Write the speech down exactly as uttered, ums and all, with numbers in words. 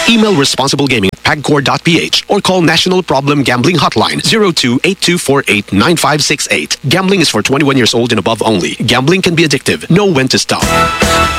Email responsible gaming at pagcor dot p h or call National Problem Gambling Hotline zero two eight two four eight nine five six eight. Gambling is for twenty-one years old and above only. Gambling can be addictive. Know when to stop.